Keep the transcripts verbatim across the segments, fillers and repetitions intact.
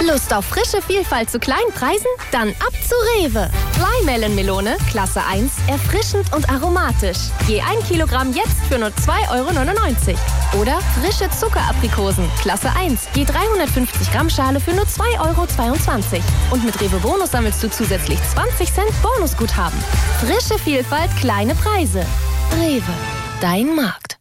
Lust auf frische Vielfalt zu kleinen Preisen? Dann ab zu Rewe. Fly-Melon-Melone, Klasse eins, erfrischend und aromatisch. Je ein Kilogramm jetzt für nur zwei Euro neunundneunzig. Oder frische Zuckeraprikosen, Klasse eins, je dreihundertfünfzig Gramm Schale für nur zwei Euro zweiundzwanzig. Und mit Rewe Bonus sammelst du zusätzlich zwanzig Cent Bonusguthaben. Frische Vielfalt, kleine Preise. Rewe, dein Markt.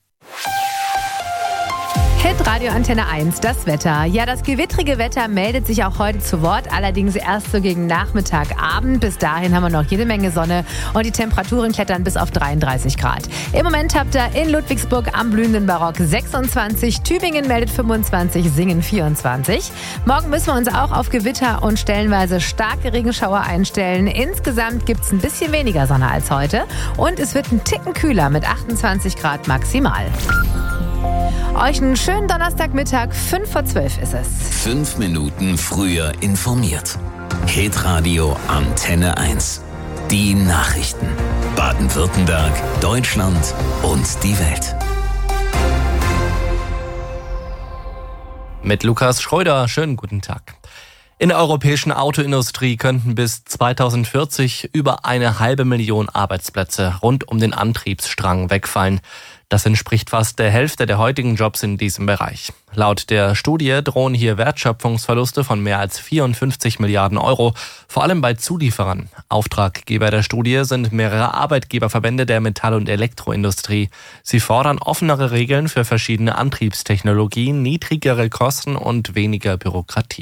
Hitradio Antenne eins, das Wetter. Ja, das gewittrige Wetter meldet sich auch heute zu Wort, allerdings erst so gegen Nachmittag, Abend. Bis dahin haben wir noch jede Menge Sonne und die Temperaturen klettern bis auf dreiunddreißig Grad. Im Moment habt ihr in Ludwigsburg am blühenden Barock sechsundzwanzig, Tübingen meldet fünfundzwanzig, Singen vierundzwanzig. Morgen müssen wir uns auch auf Gewitter und stellenweise starke Regenschauer einstellen. Insgesamt gibt es ein bisschen weniger Sonne als heute und es wird ein Ticken kühler mit achtundzwanzig Grad maximal. Euch einen schönen Donnerstagmittag, fünf vor zwölf ist es. Fünf Minuten früher informiert. Hitradio Antenne eins. Die Nachrichten. Baden-Württemberg, Deutschland und die Welt. Mit Lukas Schröder, schönen guten Tag. In der europäischen Autoindustrie könnten bis zweitausendvierzig über eine halbe Million Arbeitsplätze rund um den Antriebsstrang wegfallen. Das entspricht fast der Hälfte der heutigen Jobs in diesem Bereich. Laut der Studie drohen hier Wertschöpfungsverluste von mehr als vierundfünfzig Milliarden Euro, vor allem bei Zulieferern. Auftraggeber der Studie sind mehrere Arbeitgeberverbände der Metall- und Elektroindustrie. Sie fordern offenere Regeln für verschiedene Antriebstechnologien, niedrigere Kosten und weniger Bürokratie.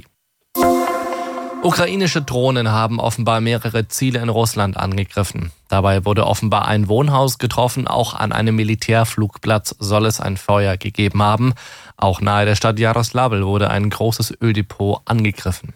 Ukrainische Drohnen haben offenbar mehrere Ziele in Russland angegriffen. Dabei wurde offenbar ein Wohnhaus getroffen, auch an einem Militärflugplatz soll es ein Feuer gegeben haben. Auch nahe der Stadt Jaroslavl wurde ein großes Öldepot angegriffen.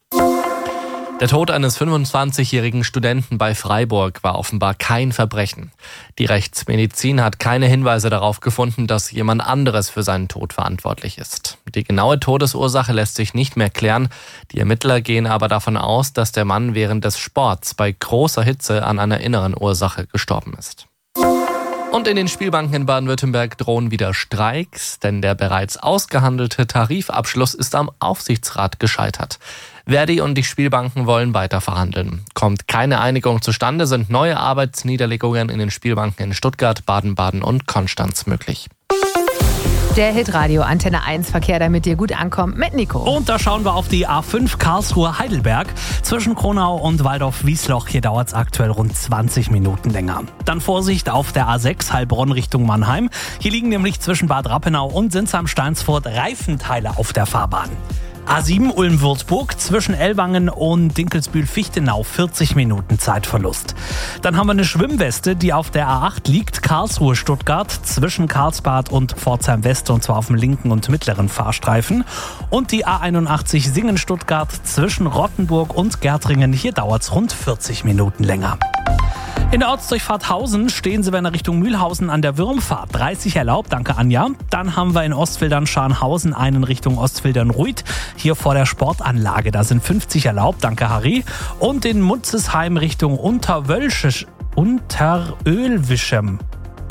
Der Tod eines fünfundzwanzigjährigen Studenten bei Freiburg war offenbar kein Verbrechen. Die Rechtsmedizin hat keine Hinweise darauf gefunden, dass jemand anderes für seinen Tod verantwortlich ist. Die genaue Todesursache lässt sich nicht mehr klären. Die Ermittler gehen aber davon aus, dass der Mann während des Sports bei großer Hitze an einer inneren Ursache gestorben ist. Und in den Spielbanken in Baden-Württemberg drohen wieder Streiks, denn der bereits ausgehandelte Tarifabschluss ist am Aufsichtsrat gescheitert. Verdi und die Spielbanken wollen weiter verhandeln. Kommt keine Einigung zustande, sind neue Arbeitsniederlegungen in den Spielbanken in Stuttgart, Baden-Baden und Konstanz möglich. Der Hitradio Antenne eins Verkehr, damit ihr gut ankommt, mit Nico. Und da schauen wir auf die A fünf Karlsruhe-Heidelberg. Zwischen Kronau und Waldorf-Wiesloch, hier dauert es aktuell rund zwanzig Minuten länger. Dann Vorsicht auf der A sechs Heilbronn Richtung Mannheim. Hier liegen nämlich zwischen Bad Rappenau und Sinsheim-Steinsfurt Reifenteile auf der Fahrbahn. A sieben Ulm-Würzburg zwischen Ellwangen und Dinkelsbühl-Fichtenau vierzig Minuten Zeitverlust. Dann haben wir eine Schwimmweste, die auf der A acht liegt, Karlsruhe-Stuttgart zwischen Karlsbad und Pforzheim-West und zwar auf dem linken und mittleren Fahrstreifen. Und die A einundachtzig Singen-Stuttgart zwischen Rottenburg und Gärtringen, hier dauert es rund vierzig Minuten länger. In der Ortsdurchfahrt Hausen stehen Sie, wenn ihr Richtung Mühlhausen an der Würmfahrt. dreißig erlaubt, danke Anja. Dann haben wir in Ostfildern-Scharnhausen einen Richtung Ostfildern-Ruid. Hier vor der Sportanlage, da sind fünfzig erlaubt, danke Harry. Und in Mutzesheim Richtung Unterwölschisch, Unterölwischem.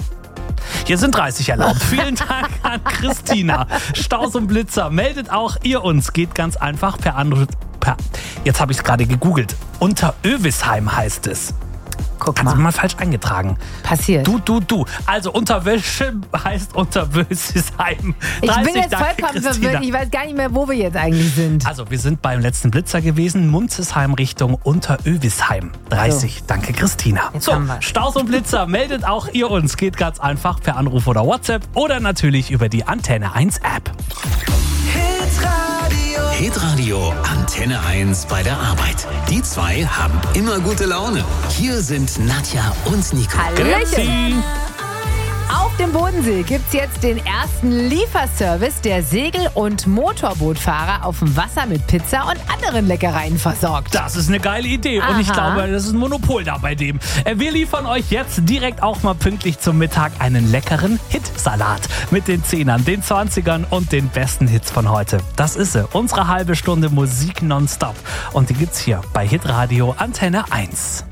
Hier sind dreißig erlaubt. Vielen Dank an Christina. Staus und Blitzer, meldet auch ihr uns. Geht ganz einfach per Anruf. Per, jetzt habe ich es gerade gegoogelt. Unterövisheim heißt es. Guck Hast mal. du mal falsch eingetragen. Passiert. Du, du, du. Also Unterwölsche heißt Unterwölsisheim. Ich bin jetzt vollkommen verwirrt. Ich weiß gar nicht mehr, wo wir jetzt eigentlich sind. Also wir sind beim letzten Blitzer gewesen. Munzesheim Richtung Unterövisheim. dreißig. So. Danke Christina. Jetzt so, haben wir's. Staus und Blitzer, meldet auch ihr uns. Geht ganz einfach per Anruf oder WhatsApp oder natürlich über die Antenne eins App. Hitradio Antenne eins bei der Arbeit. Die zwei haben immer gute Laune. Hier sind Nadja und Nico. Hallöchen. Auf dem Bodensee gibt's jetzt den ersten Lieferservice, der Segel- und Motorbootfahrer auf dem Wasser mit Pizza und anderen Leckereien versorgt. Das ist eine geile Idee und Aha. ich glaube, das ist ein Monopol da bei dem. Wir liefern euch jetzt direkt auch mal pünktlich zum Mittag einen leckeren Hitsalat mit den Zehnern, den Zwanzigern und den besten Hits von heute. Das ist sie, unsere halbe Stunde Musik nonstop und die gibt's hier bei Hitradio Antenne eins.